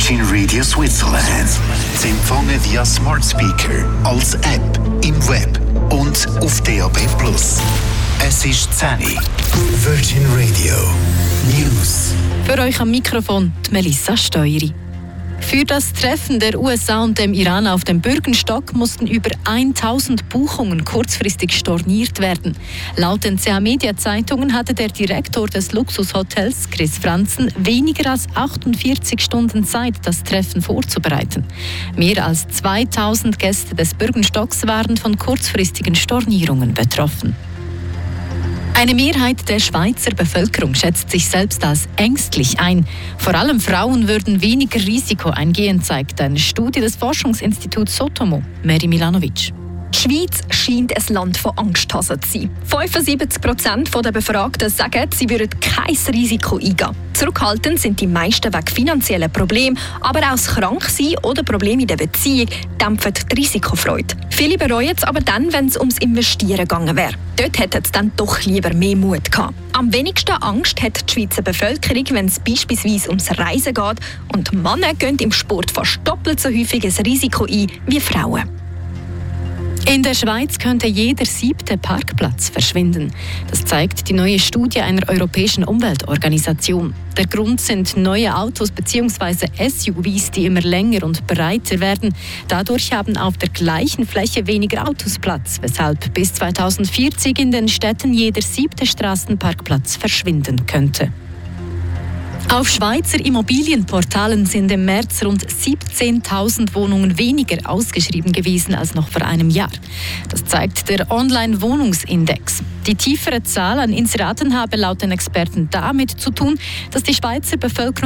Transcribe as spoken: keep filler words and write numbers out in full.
Virgin Radio Switzerland. Sie empfangen via Smart Speaker, als App, im Web und auf D A B plus. Es ist zehn Uhr. Virgin Radio News. Für euch am Mikrofon die Melissa Steueri. Für das Treffen der U S A und dem Iran auf dem Bürgenstock mussten über tausend Buchungen kurzfristig storniert werden. Laut den C A-Media-Zeitungen hatte der Direktor des Luxushotels, Chris Franzen, weniger als achtundvierzig Stunden Zeit, das Treffen vorzubereiten. Mehr als zweitausend Gäste des Bürgenstocks waren von kurzfristigen Stornierungen betroffen. Eine Mehrheit der Schweizer Bevölkerung schätzt sich selbst als ängstlich ein. Vor allem Frauen würden weniger Risiko eingehen, zeigt eine Studie des Forschungsinstituts Sotomo. Mary Milanovic. Die Schweiz scheint ein Land von Angsthasen zu sein. fünfundsiebzig Prozent der Befragten sagen, sie würden kein Risiko eingehen. Zurückhaltend sind die meisten wegen finanzieller Probleme, aber auch das Kranksein oder Probleme in der Beziehung dämpfen die Risikofreude. Viele bereuen es aber dann, wenn es ums Investieren gegangen wäre. Dort hätten sie dann doch lieber mehr Mut gehabt. Am wenigsten Angst hat die Schweizer Bevölkerung, wenn es beispielsweise ums Reisen geht. Und Männer gehen im Sport fast doppelt so häufig ein Risiko ein wie Frauen. In der Schweiz könnte jeder siebte Parkplatz verschwinden. Das zeigt die neue Studie einer europäischen Umweltorganisation. Der Grund sind neue Autos bzw. S U Vs, die immer länger und breiter werden. Dadurch haben auf der gleichen Fläche weniger Autos Platz, weshalb bis zweitausendvierzig in den Städten jeder siebte Straßenparkplatz verschwinden könnte. Auf Schweizer Immobilienportalen sind im März rund siebzehntausend Wohnungen weniger ausgeschrieben gewesen als noch vor einem Jahr. Das zeigt der Online-Wohnungsindex. Die tiefere Zahl an Inseraten habe laut den Experten damit zu tun, dass die Schweizer Bevölkerung